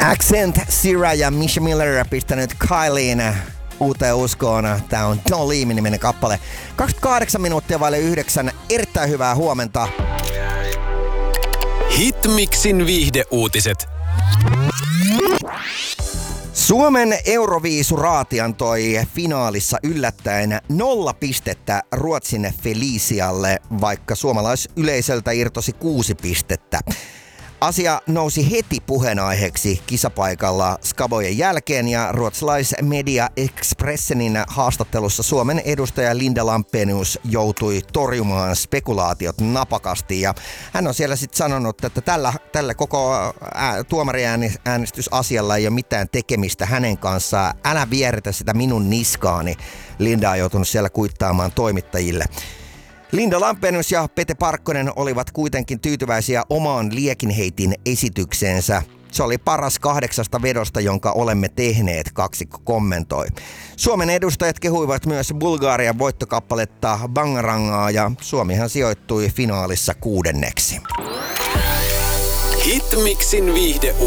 Accent, Sira ja Misha Miller pistänyt Kylien uuteen uskoon. Tää on Don't Leave -niminen kappale. 28 minuuttia vaille 9. Erittäin hyvää huomenta. Hitmixin viihdeuutiset. Suomen Euroviisuraati antoi finaalissa yllättäen 0 pistettä Ruotsin Felicialle, vaikka suomalaisyleisöltä irtosi 6 pistettä. Asia nousi heti puheenaiheeksi kisapaikalla Skabojen jälkeen ja ruotsalaismedia Expressenin haastattelussa Suomen edustaja Linda Lampenius joutui torjumaan spekulaatiot napakasti. Ja hän on siellä sitten sanonut, että tällä koko tuomariäänestysasialla ei ole mitään tekemistä hänen kanssaan. Älä vieritä sitä minun niskaani. Linda on joutunut siellä kuittaamaan toimittajille. Linda Lampenius ja Pete Parkkonen olivat kuitenkin tyytyväisiä omaan liekinheitin esitykseensä. Se oli paras 8 vedosta, jonka olemme tehneet, kaksikko kommentoi. Suomen edustajat kehuivat myös Bulgarian voittokappaletta Bangarangaa ja Suomihan sijoittui finaalissa 6. Hitmixin viihdeuutiset.